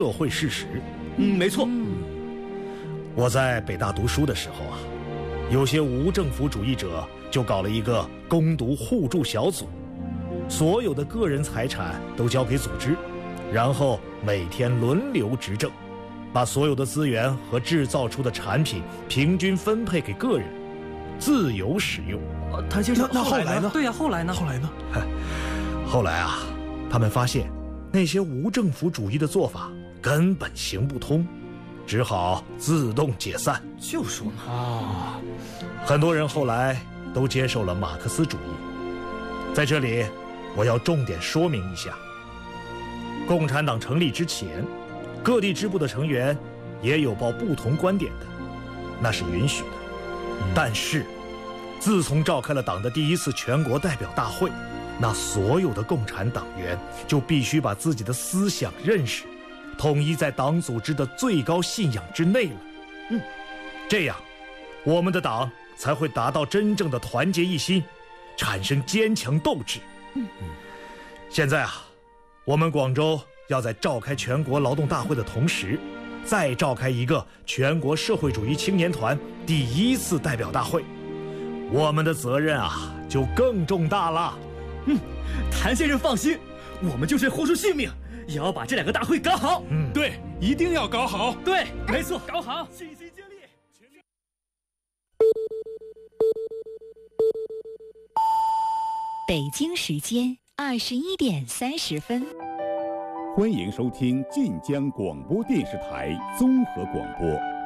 社会事实。 没错。 我在北大读书的时候啊，有些无政府主义者就搞了一个攻读互助小组，所有的个人财产都交给组织，然后每天轮流执政，把所有的资源和制造出的产品平均分配给个人，自由使用。 谭先生， 那后来呢？ 对呀，后来呢？ 后来啊，他们发现那些无政府主义的做法根本行不通，只好自动解散。 就说嘛。 啊， 很多人后来都接受了马克思主义。在这里，我要重点说明一下，共产党成立之前，各地支部的成员也有抱不同观点的，那是允许的。但是，自从召开了党的第一次全国代表大会，那所有的共产党员就必须把自己的思想认识统一在党组织的最高信仰之内了。这样，我们的党才会达到真正的团结一心，产生坚强斗志。现在啊，我们广州要在召开全国劳动大会的同时，再召开一个全国社会主义青年团第一次代表大会，我们的责任啊就更重大了。 谭先生放心，我们就算豁出性命，也要把这2个大会搞好。 对，一定要搞好。 对，没错，搞好，尽心尽力。 北京时间21:30。 欢迎收听晋江广播电视台综合广播。